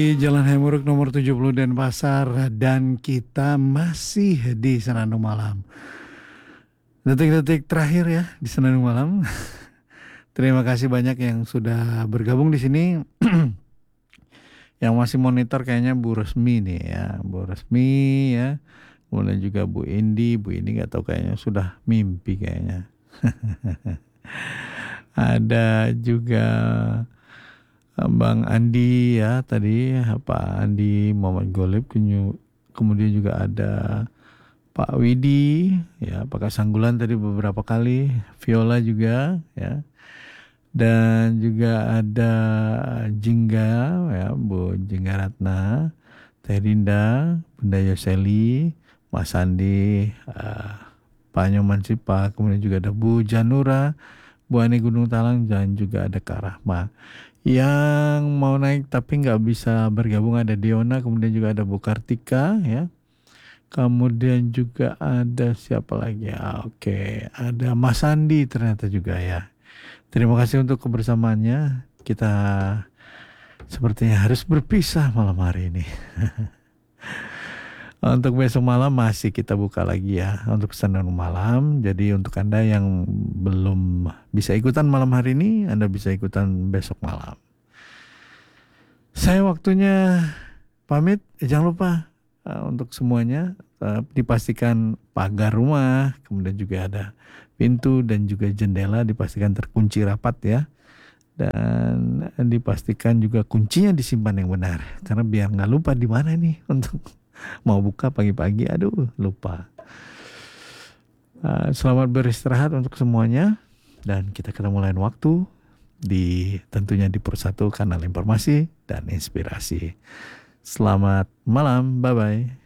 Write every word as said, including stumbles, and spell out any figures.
Di Jalan Hemuruk nomor tujuh puluh Denpasar dan kita masih di Senandung Malam. Detik-detik terakhir ya di Senandung Malam. Terima kasih banyak yang sudah bergabung di sini. Yang masih monitor kayaknya Bu Resmi nih ya, Bu Resmi ya. Kemudian juga Bu Indi, Bu Indi nggak tahu kayaknya sudah mimpi kayaknya. Ada juga Bang Andi ya tadi, Pak Andi Muhammad Golib, kemudian juga ada Pak Widi ya, Pak Sanggulan tadi beberapa kali, Viola juga ya, dan juga ada Jingga ya, Bu Jingga Ratna, Teh Dinda, Bunda Yoseli, Mas Andi, uh, Pak Nyoman Sipa, kemudian juga ada Bu Janura, Bu Ani Gunung Talang, dan juga ada Kak Rahma. Yang mau naik tapi nggak bisa bergabung ada Diona, kemudian juga ada Bu Kartika ya. Kemudian juga ada siapa lagi ya? Oke, ada Mas Andi ternyata juga ya. Terima kasih untuk kebersamaannya. Kita sepertinya harus berpisah malam hari ini. Untuk besok malam masih kita buka lagi ya untuk Senandung Malam. Jadi untuk Anda yang belum bisa ikutan malam hari ini, Anda bisa ikutan besok malam. Saya waktunya pamit. Jangan lupa uh, untuk semuanya uh, dipastikan pagar rumah, kemudian juga ada pintu dan juga jendela dipastikan terkunci rapat ya. Dan dipastikan juga kuncinya disimpan yang benar. Karena biar nggak lupa di mana nih untuk mau buka pagi-pagi, aduh lupa. Uh, selamat beristirahat untuk semuanya dan kita ketemu lain waktu di tentunya di Persatu Kanal Informasi dan Inspirasi. Selamat malam, bye bye.